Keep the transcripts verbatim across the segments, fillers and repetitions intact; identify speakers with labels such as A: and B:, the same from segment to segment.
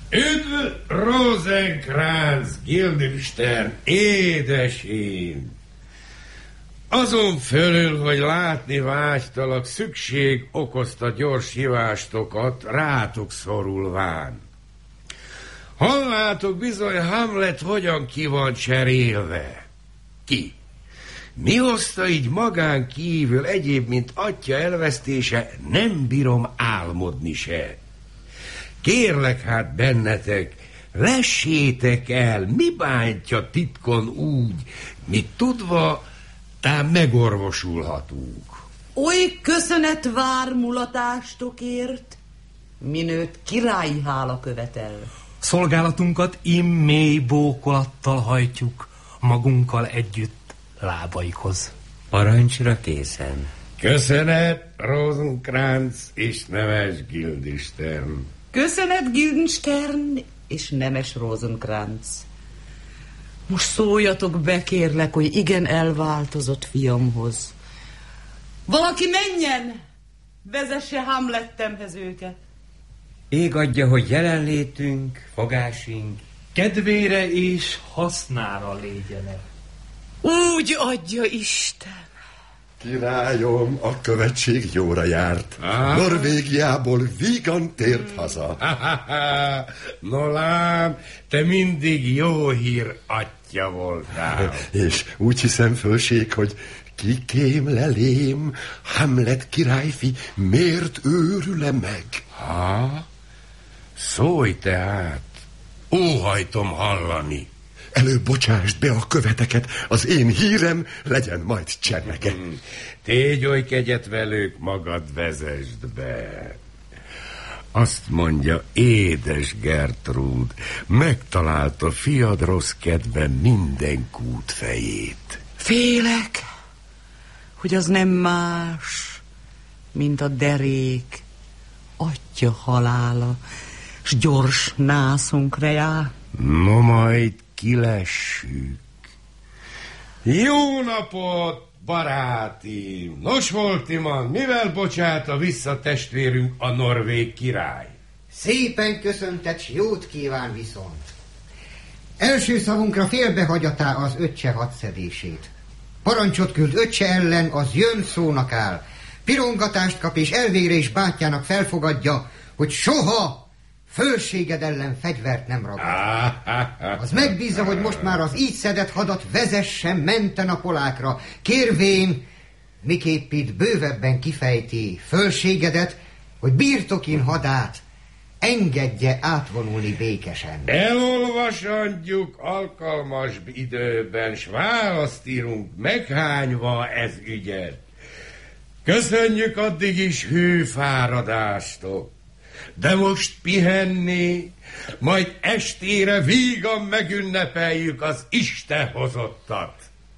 A: Üdv, Rosencrantz, Guildenstern, édesén! Azon fölül, hogy látni vágytalak, szükség okozta gyors hívástokat, rátok szorulván. Hallátok bizony, Hamlet hogyan ki van cserélve? Ki? Mi hozta így magán kívül egyéb, mint atya elvesztése, nem bírom álmodni se. Kérlek hát bennetek, lessétek el, mi bántja titkon úgy, mit tudva, tám megorvosulhatunk.
B: Oly köszönet vár mulatástokért, minőt királyi hála követel.
C: Szolgálatunkat im mély bókolattal hajtjuk, magunkkal együtt lábaikhoz.
D: Parancsra készen.
A: Köszönet, Rosencrantz és nemes Guildenstern.
B: Köszönet, Guildenstern és nemes Rosencrantz. Most szóljatok be, kérlek, hogy igen elváltozott fiamhoz. Valaki menjen, vezesse Hamlettemhez őket.
D: Ég adja, hogy jelenlétünk, fogásink
C: kedvére és hasznára légyenek.
B: Úgy adja Isten.
E: Királyom, a követség jóra járt. Ah. Norvégiából vígan tért haza.
A: No lám, te mindig jó hír atya voltál.
E: És úgy hiszem, fölség, hogy kikém lelém, Hamlet királyfi, miért őrül-e meg?
A: Ha? Szólj tehát, óhajtom hallani.
E: Előbb bocsásd be a követeket, az én hírem legyen majd cserneke.
A: Hmm. Tégy kegyet velük, magad vezesd be. Azt mondja, édes Gertrúd, megtalálta fiad rossz kedven minden kútfejét.
B: Félek, hogy az nem más, mint a derék atya halála, s gyors nászunkra jár.
A: No majd kilessük. Jó napot, barátim! Nos, Voltiman, mivel bocsáta vissza testvérünk a norvég király?
F: Szépen köszöntet, s jót kíván viszont. Első szavunkra félbehagyatá az öccse hadszedését. Parancsot küld öccse ellen, az jön, szónak áll. Pirongatást kap, és elvégre is bátyjának felfogadja, hogy soha fölséged ellen fegyvert nem ragad. Az megbízza, hogy most már az így szedett hadat vezessen menten a polákra, kérvén, miképp itt bővebben kifejti fölségedet, hogy birtokin hadát engedje átvonulni békesen.
A: Elolvasandjuk alkalmas időben, s választ írunk meghányva ez ügyet. Köszönjük addig is hű fáradástok. De most pihenni, majd estére vígan megünnepeljük az Isten hozottat.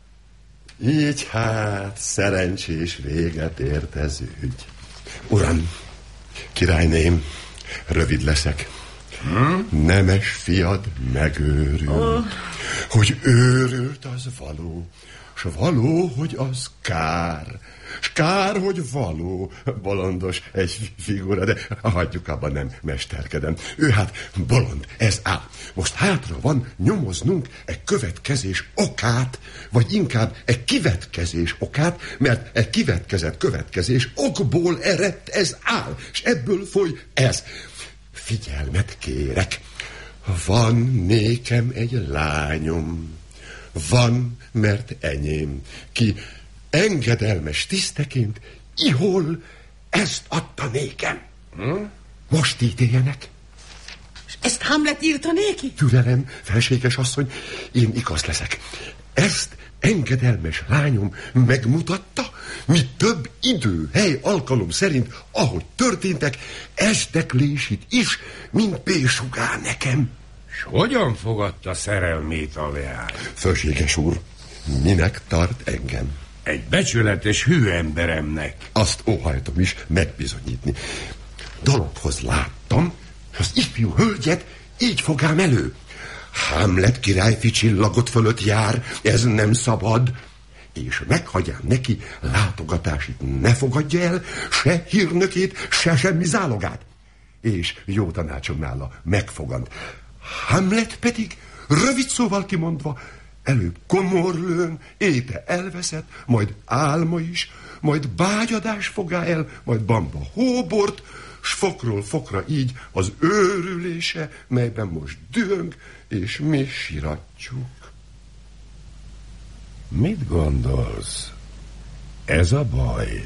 E: Így hát szerencsés véget ért ez ügy. Uram, királyném, rövid leszek. Hm? Nemes fiad megőrül. Oh. Hogy őrült, az való, s való, hogy az kár. S kár, hogy való, bolondos egy figura, de hagyjuk abban, nem mesterkedem. Ő hát bolond, ez áll. Most hátra van nyomoznunk egy következés okát, vagy inkább egy kivetkezés okát, mert egy kivetkezett következés okból eredt ez áll, és ebből foly ez. Figyelmet kérek, van nékem egy lányom, van, mert enyém, ki engedelmes tiszteként ihol ezt adta nékem. Hm? Most ítéljenek.
B: És ezt Hamlet írta néki?
E: Türelem, felséges asszony, én igaz leszek. Ezt engedelmes lányom megmutatta, mi több idő, hely, alkalom szerint, ahogy történtek, esteklésít is, mint bésugál nekem.
A: S hogyan fogadta szerelmét a leány?
E: Fölséges úr, minek tart engem?
A: Egy becsületes hű emberemnek.
E: Azt óhajtom is megbizonyítni. Dalaphoz láttam, az ifjú hölgyet így fogám elő. Hamlet királyfi csillagot fölött jár, ez nem szabad. És meghagyám neki látogatásit, ne fogadja el se hírnökét, se semmi zálogát. és jó tanácsom nála megfogant. Hamlet pedig, rövid szóval kimondva, előbb komorlőn, éte elveszett, majd álma is, majd bágyadás fogá el, majd bamba hóbort, s fokról fokra így az őrülése, melyben most dühöng, és mi siratjuk.
A: Mit gondolsz? Ez a baj?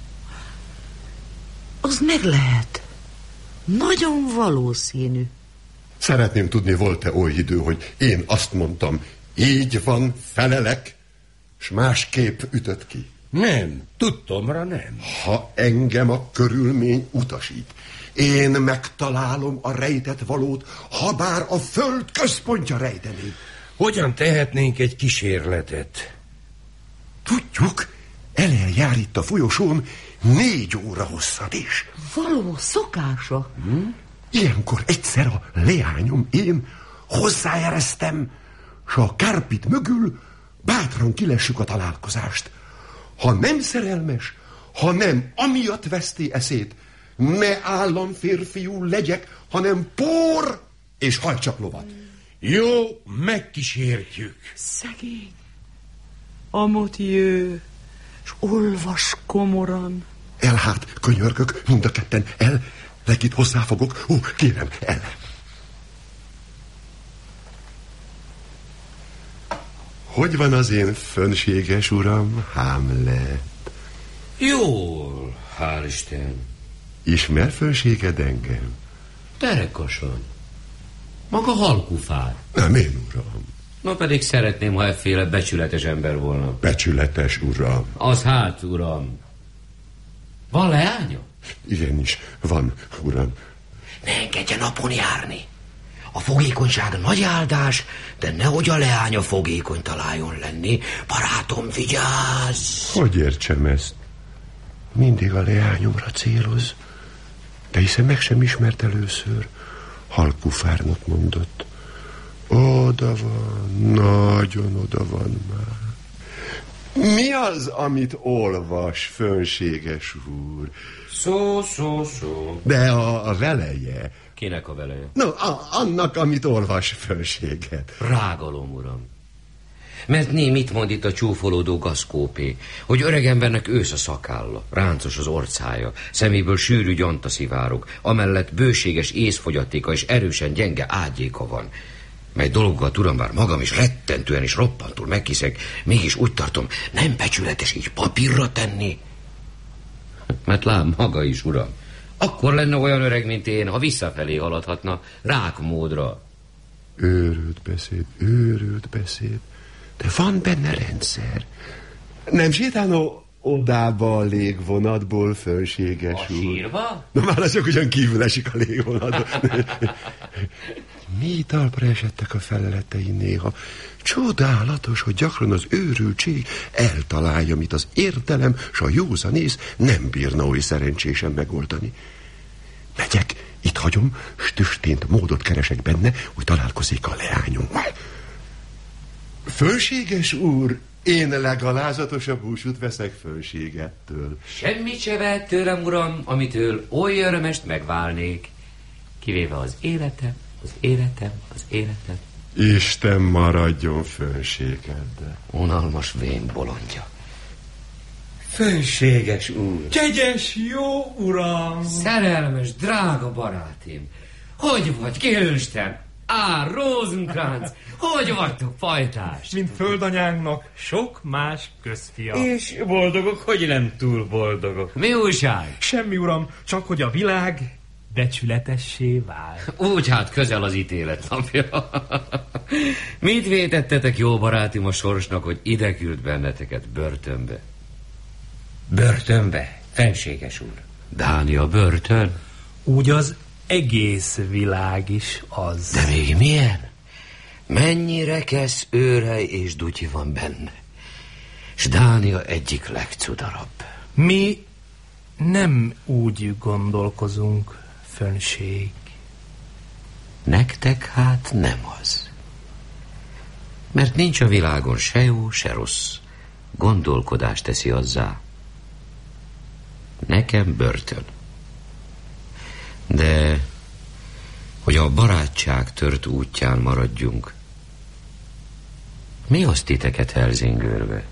B: Az meg lehet. Nagyon valószínű.
E: Szeretném tudni, volt-e oly idő, hogy én azt mondtam, így van, felelek, s másképp ütött ki.
A: Nem, tudtomra nem.
E: Ha engem a körülmény utasít, én megtalálom a rejtett valót, ha bár a föld központja rejtené.
A: Hogyan tehetnénk egy kísérletet?
E: Tudjuk, eljár itt a folyosón négy óra hosszat is.
B: Való szokása.
E: Hm? Ilyenkor egyszer a leányom, én hozzáeresztem, s a kárpit mögül bátran kilessük a találkozást. Ha nem szerelmes, ha nem amiatt veszti eszét, ne állam férfiú legyek, hanem por és hajtsak lovat.
A: Jó, megkísértjük.
B: Szegény. Amott jő, s olvas komoran.
E: El hát, könyörgök, mind a ketten, el, lekit hozzáfogok. Ó, kérem, el. Hogy van az én fönséges uram, Hamlet?
D: Jól, hál' Isten.
E: Ismer fönséged engem?
D: Derekason. Maga halkufár.
E: Nem én, uram.
D: Ma pedig szeretném, ha efféle becsületes ember volna.
E: Becsületes uram.
D: Az hát, uram. Van leánya?
E: Igenis, van, uram.
G: Ne engedje napon járni. A fogékonyság nagy áldás, de nehogy a leánya fogékony találjon lenni. Barátom, vigyázz!
E: Hogy értsem ezt? Mindig a leányomra céloz. De hiszen meg sem ismert először. Halkufárnak mondott. Oda van, nagyon oda van már. Mi az, amit olvas, fönséges úr?
D: Szó, szó, szó.
E: De a, a veleje.
D: Kinek a veleje?
E: No, a, annak, amit olvas, fönséget.
D: Rágalom, uram. Mert né mit mond itt a csúfolódó gazkópé, hogy öregembernek ősz a szakálla, ráncos az orcája, szeméből sűrű gyanta szivárog, amellett bőséges észfogyatéka és erősen gyenge ágyéka van, mely dolgokat, uram, bár magam is rettentően és roppantul meghiszek, mégis úgy tartom, nem becsületes így papírra tenni. Mert lám, maga is, uram. Akkor lenne olyan öreg, mint én, ha visszafelé haladhatna, rákmódra.
E: Őrült beszéd, őrült beszéd. De van benne rendszer. Nem sétálna odába a légvonatból, fönséges
D: úr? A sírba?
E: Na már az csak ugyan kívül esik a légvonatból. Mi talpra esettek a feleletei néha. Csodálatos, hogy gyakran az őrültség eltalálja, mit az értelem, s a józanész nem bírna oly szerencsésen megoldani. Megyek, itt hagyom, s tüstént módot keresek benne, hogy találkozik a leányommal. Fönséges úr, én legalázatosabb búcsút veszek fönségettől.
D: Semmit se vehet tőlem, uram, amitől oly örömest megválnék. Kivéve az életem, az életem, az életem.
E: Isten maradjon fönségeddel.
D: Unalmas vén bolondja.
C: Fönséges úr. Kegyes jó uram.
D: Szerelmes, drága barátim. Hogy vagy, kérőisten? Á, Rosenkrantz, hogy vagytok, pajtás?
C: Mint földanyánknak sok más közfia.
D: És boldogok, hogy nem túl boldogok. Mi újság?
C: Semmi, uram, csak hogy a világ becsületessé vált.
D: Úgy hát közel az ítélet napja. Mit vétettetek, jó barátim, a sorsnak, hogy ide küld benneteket börtönbe? Börtönbe, fenséges úr. Dánia börtön?
C: Úgy az egész világ is az.
G: De még milyen? Mennyi rekesz, őrhely és dutyi van benne. S Dánia egyik legcudarabb.
C: Mi nem úgy gondolkozunk, fönnség.
G: Nektek hát nem az. Mert nincs a világon se jó, se rossz. Gondolkodás teszi azzá. Nekem börtön. De
D: hogy a barátság tört útján maradjunk. Mi oszt titeket Helsingőrbe?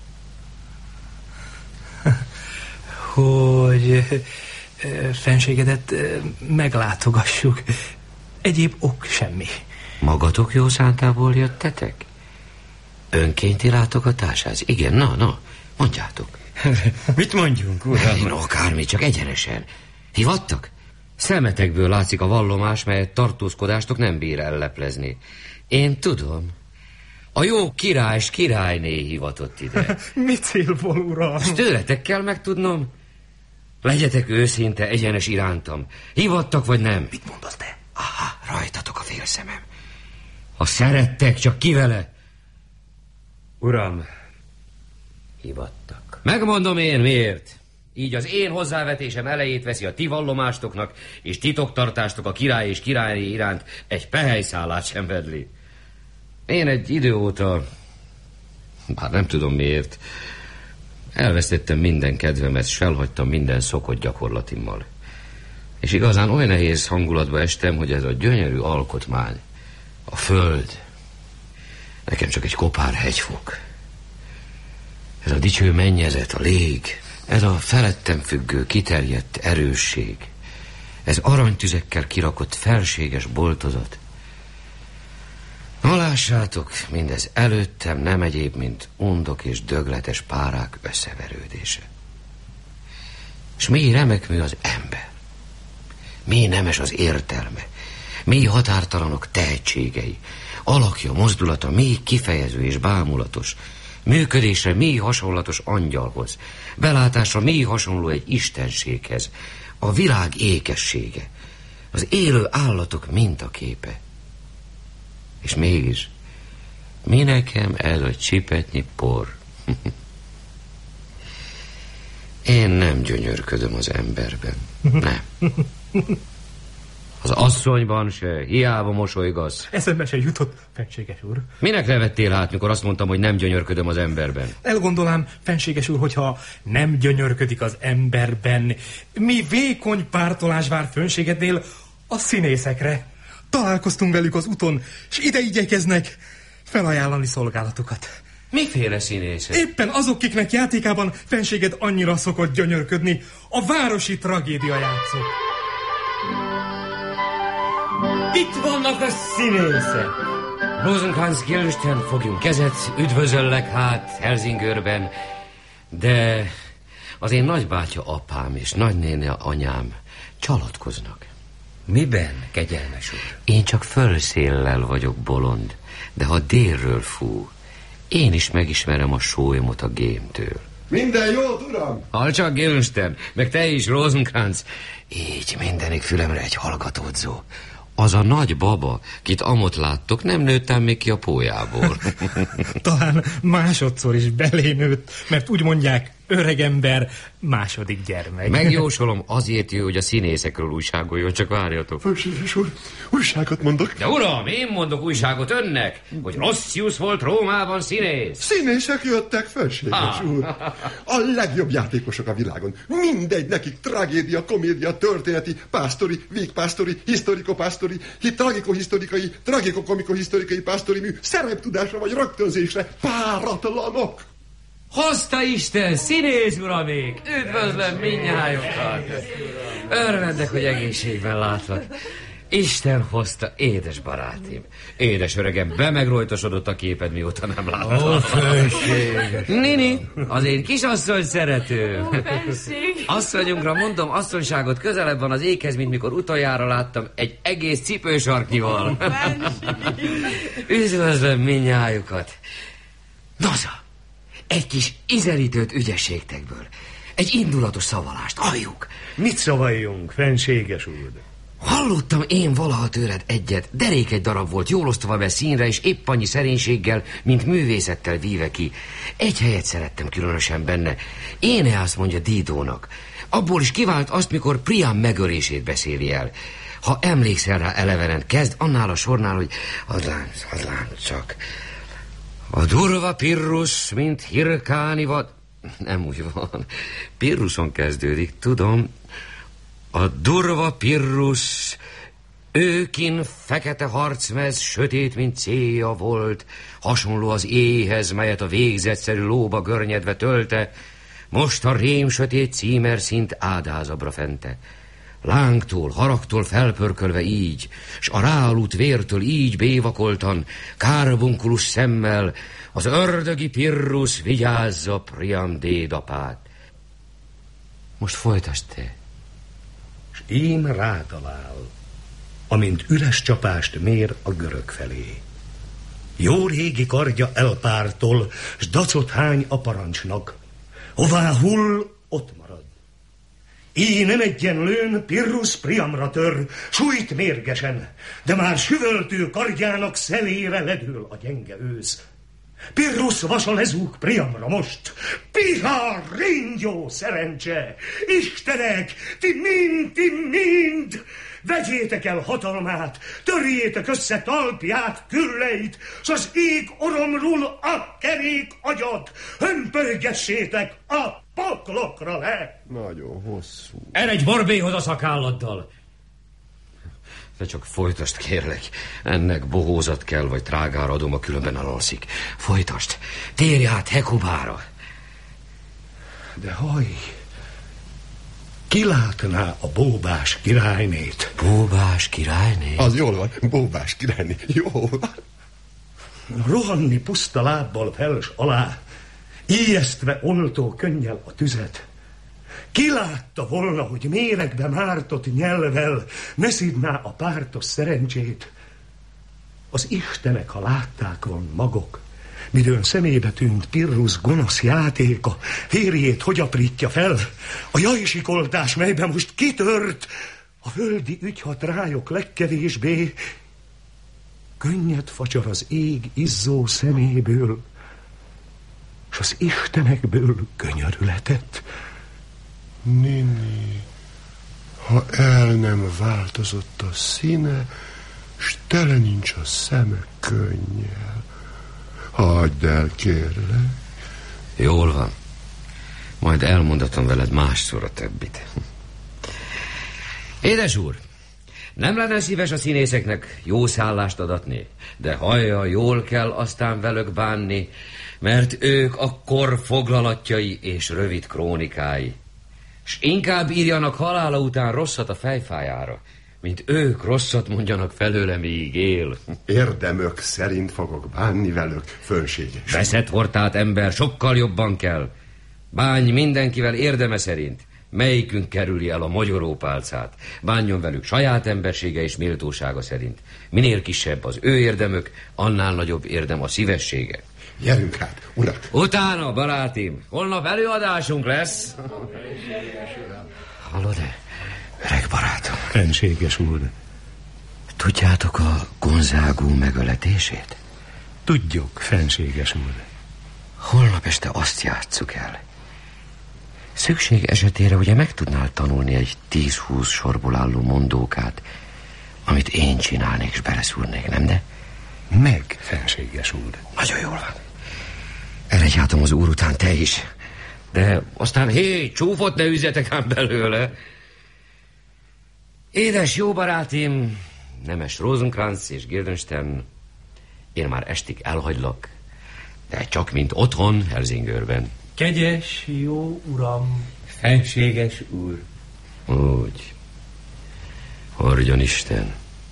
C: Hogy fenségedet meglátogassuk. Egyéb ok semmi.
D: Magatok jó szántából jöttetek? Önkénti látogatáshoz? Igen, na, na, mondjátok.
G: Mit mondjunk, uram?
D: No, akármi, csak egyenesen. Hivattak? Szemetekből látszik a vallomás, melyet tartózkodástok nem bír elleplezni. Én tudom. A jó király s királyné hivatott ide.
C: Mi célból, uram?
D: Ezt tőletek kell megtudnom. Legyetek őszinte, egyenes irántam. Hivattak vagy nem?
C: Mit mondasz te?
D: Aha, rajtatok a félszemem. Ha szerettek, csak ki vele?
G: Uram, hivattak.
D: Megmondom én miért. Így az én hozzávetésem elejét veszi a ti vallomástoknak, és titoktartástok a király és királyné iránt egy pehelyszállát sem vedli. Én egy idő óta, bár nem tudom miért, elvesztettem minden kedvemet, s felhagytam minden szokott gyakorlatimmal. És igazán olyan nehéz hangulatba estem, hogy ez a gyönyörű alkotmány, a föld, nekem csak egy kopár hegyfok. Ez a dicső mennyezet, a lég, ez a felettem függő, kiterjedt erősség, ez aranytüzekkel kirakott felséges boltozat. Na lássátok, mindez előttem nem egyéb, mint undok és dögletes párák összeverődése. S mély remekmű az ember, mély nemes az értelme, mély határtalanok tehetségei, alakja, mozdulata mély kifejező és bámulatos, működésre mély hasonlatos angyalhoz, belátásra mély hasonló egy istenséghez, a világ ékessége, az élő állatok mintaképe. És mégis, mi nekem ez a csipetnyi por? Én nem gyönyörködöm az emberben, nem. Az asszonyban se, hiába mosolygasz.
C: Eszembe se jutott, fenséges úr.
D: Minek nevettél hát, mikor azt mondtam, hogy nem gyönyörködöm az emberben?
C: Elgondolám, fenséges úr, hogyha nem gyönyörködik az emberben, mi vékony pártolás vár fenségednél a színészekre. Találkoztunk velük az úton, és ide igyekeznek felajánlani szolgálatukat.
D: Miféle színészek?
C: Éppen azok, kiknek játékában fenséged annyira szokott gyönyörködni, a városi tragédia játszók.
D: Itt vannak a színészek. Rosenkranz Guildenstern, fogjunk kezet, üdvözöllek hát Helsingőrben, de az én nagybátya apám és nagynéne anyám csalatkoznak.
G: Miben, kegyelmes úr?
D: Én csak fölszéllel vagyok bolond, de ha délről fú, én is megismerem a sólymot a gémtől.
E: Minden jót, uram!
D: Hall csak, Guildenstern, meg te is, Rosenkranz. Így mindenik fülemre egy hallgatódzó. Az a nagy baba, kit amott láttok, nem nőttem még ki a pólyából.
C: Talán másodszor is belénőtt, mert úgy mondják, öregember, második gyermek.
D: Megjósolom, azért jó, hogy a színészekről újságoljon, csak várjatok.
E: Főséges úr, újságot mondok.
D: De uram, én mondok újságot önnek, hogy Rosszius volt Rómában színész.
E: Színészek jöttek, főséges ha. úr. A legjobb játékosok a világon. Mindegy nekik tragédia, komédia, történeti, pásztori, végpásztori, historikopásztori, tragikohistorikai, tragikokomikohistorikai pásztori mű, szereptudásra vagy rögtönzésre páratlanok.
D: Hozta Isten, színész uramék! Üdvözlöm mindnyájokat! Örvendek, hogy egészségben látlak. Isten hozta, édes barátim. Édes öregem, bemegrojtosodott a képed, mióta nem látlak.
G: Ó, főség!
D: Nini, az én kisasszony szerető.
H: Ó, fenség!
D: Asszonyunkra mondom, asszonyságot közelebb van az éghez, mint mikor utoljára láttam egy egész cipősarknyival. Üdvözlöm mindnyájukat. Noza! Egy kis ízelítőt ügyességtekből. Egy indulatos szavalást. Halljuk.
G: Mit szavaljunk, fenséges úr?
D: Hallottam én valaha tőled egyet. Derék egy darab volt, jól osztva be színre, és épp annyi szerénységgel, mint művészettel víve ki. Egy helyet szerettem különösen benne. Éneász mondja Didónak. Abból is kivált azt, mikor Priam megölését beszéli el. Ha emlékszel rá elevenen, kezd annál a sornál, hogy az lánc, az lánc csak... A durva Pirrus, mint Hirkáni vad... Nem úgy van. Pirruson kezdődik, tudom. A durva Pirrus... Őkin fekete harcmez, sötét, mint célja volt, hasonló az éjhez, melyet a végzetszerű lóba görnyedve tölte, most a rém sötét címer szint ádázabra fente. Lángtól, haragtól felpörkölve így, s a ráaludt vértől így bévakoltan, kárbunkulus szemmel, az ördögi Pirrusz vigyázza Priam dédapát. Most folytasd te.
H: S ím rátalál, amint üres csapást mér a görög felé. Jó régi kardja elpártol, s dacot hány a parancsnak. Hová hull, ott marad. Így nem egyenlőn Pirrusz Priamra tör, sújt mérgesen, de már süvöltő kardjának szelére ledől a gyenge ősz. Pirrusz vasa lezúg Priamra most. Piha, ringyó szerencse! Istenek, ti mind, ti mind! Vegyétek el hatalmát, törjétek össze talpját, külleit, s az ég oromról a kerék agyat, hömpölygessétek a paklokra le!
E: Nagyon hosszú.
D: Eredj borbéhoz a szakálloddal! De csak folytasd, kérlek. Ennek bohózat kell, vagy trágára adom, a különben elalszik. Folytasd. Térj át Hekubára.
H: De haj, ki látná a bóbás királynét?
D: Bóbás királynét?
E: Az jól van, bóbás királyné, jól van.
H: Rohanni puszta lábbal fels alá, ijesztve oltó könnyel a tüzet. Ki látta volna, hogy méregbe mártott nyelvvel ne szidná a pártos szerencsét? Az istenek, ha látták volna magok, midőn szemébe tűnt Pirrusz gonosz játéka, férjét hogy aprítja fel, a jajsikoltás, melyben most kitört, a földi ügyhat rájok legkevésbé, könnyed facsar az ég izzó szeméből, s az istenekből könyörületet.
E: Nini, ha el nem változott a színe, s tele nincs a szeme könnyel, hagyd el, kérlek.
D: Jól van. Majd elmondatom veled másszor a többit. Édes úr, nem lenne szíves a színészeknek jó szállást adatni, de hallja, jól kell aztán velük bánni, mert ők a kor foglalatjai és rövid krónikái. S inkább írjanak halála után rosszat a fejfájára, mint ők rosszat mondjanak felőle, míg él.
E: Érdemök szerint fogok bánni velük, fönséges.
D: Veszett hortát ember sokkal jobban kell. Bánj mindenkivel érdeme szerint. Melyikünk kerüli el a mogyorópálcát? Bánjon velük saját embersége és méltósága szerint. Minél kisebb az ő érdemük, annál nagyobb érdem a szívessége.
E: Gyerünk hát, urak!
D: Utána, barátim, holnap előadásunk lesz. Hallod-e, öreg barátom?
H: Fenséges úr.
D: Tudjátok a Gonzágú megöletését?
H: Tudjuk, fenséges úr.
D: Holnap este azt játsszuk el. Szükség esetére ugye meg tudnál tanulni egy tíz-húsz sorból álló mondókát, amit én csinálnék, és beleszúrnék, nem de?
H: Meg, fenséges úr.
D: Nagyon jól van. Eredj átom az úr után te is. De aztán hé, csúfot ne üzzetek ám belőle. Édes jó barátim, Nemes Rosenkrantz és Guildenstern, én már estig elhagylak, de csak mint otthon, Helsingörben.
C: Kegyes, jó uram.
A: Fenséges úr.
D: Úgy. Hordjon Isten.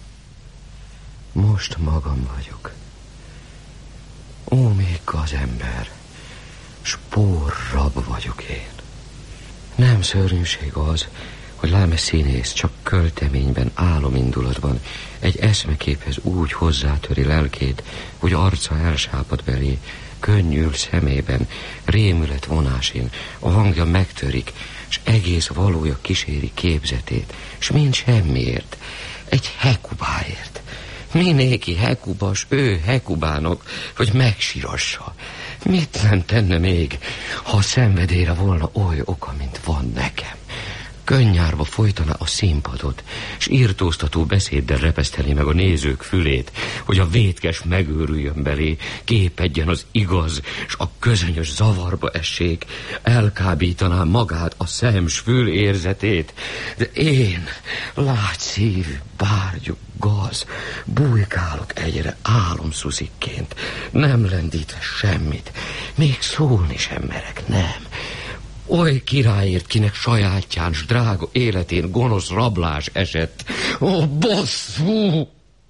D: Most magam vagyok. Ó, még gazember. Spórrab vagyok én. Nem szörnyűség az, hogy lám színész csak költeményben, álomindulatban egy eszmeképhez úgy hozzátöri lelkét, hogy arca elsápad belé, könnyül szemében, rémület vonásén, a hangja megtörik, s egész valója kíséri képzetét, s mind semmiért, egy Hekubáért. Minéki Hekubas, ő Hekubának, hogy megsírassa. Mit nem tenne még, ha a szenvedélyre volna oly oka, mint van nekem? könnyárva folytaná a színpadot, s írtóztató beszéddel repeszteni meg a nézők fülét, hogy a vétkes megőrüljön belé, képedjen az igaz, s a közönyös zavarba essék, elkábítaná magát a szem s fül érzetét. De én, látszívű, bárgyú, gaz, bujkálok egyre álomszuzikként, nem lendítve semmit, még szólni sem merek, nem. Oly királyért, kinek sajátján s drága életén gonosz rablás esett. Ó, bosszú!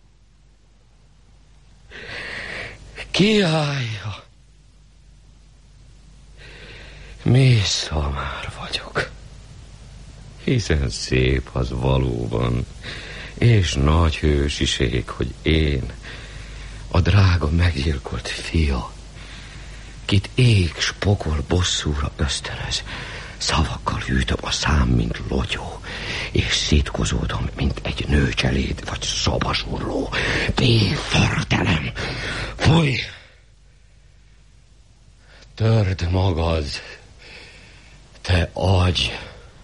D: Királyja! Mészamár vagyok, hiszen szép az valóban, és nagy hősiség, hogy én, a drága meggyilkolt fia, kit ég s pokol bosszúra ösztönöz, szavakkal hűtöm a szám, mint lotyó, és szitkozódom, mint egy nőcseléd vagy szabasurló. Bé, förtelem! Fúj! Törd magad, te agy!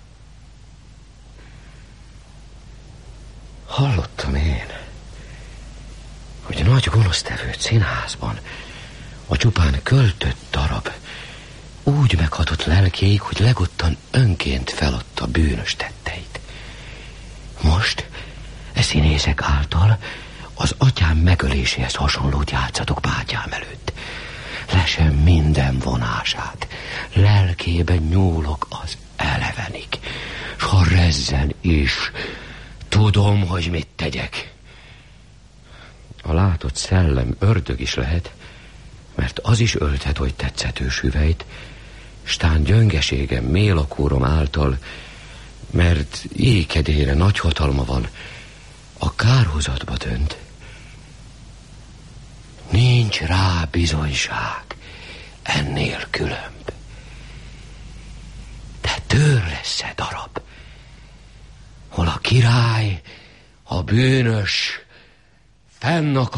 D: Hallottam én, hogy nagy gonosztevőt színházban a csupán költött darab úgy meghatott lelkéig, hogy legottan önként feladta bűnös tetteit. Most e színészek által az atyám megöléséhez hasonlót játszatok bátyám előtt. Lesem minden vonását, lelkében nyúlok az elevenig, s ha rezzen is, tudom, hogy mit tegyek. A látott szellem ördög is lehet, mert az is ölthet, hogy tetszetős hüvelyt, stán gyöngeségem mélakórom által, mert ékedére nagy hatalma van, a kárhozatba dönt. Nincs rá bizonyság ennél különb. De tőr lesz-e darab, hol a király, a bűnös fenn akar